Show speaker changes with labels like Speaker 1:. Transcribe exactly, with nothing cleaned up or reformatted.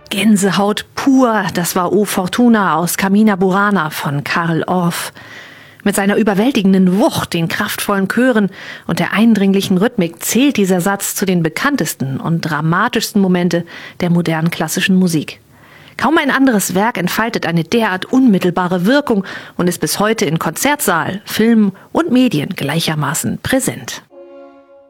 Speaker 1: Gänsehaut pur, das war O Fortuna aus Carmina Burana von Carl Orff. Mit seiner überwältigenden Wucht, den kraftvollen Chören und der eindringlichen Rhythmik zählt dieser Satz zu den bekanntesten und dramatischsten Momente der modernen klassischen Musik. Kaum ein anderes Werk entfaltet eine derart unmittelbare Wirkung und ist bis heute in Konzertsaal, Film und Medien gleichermaßen präsent.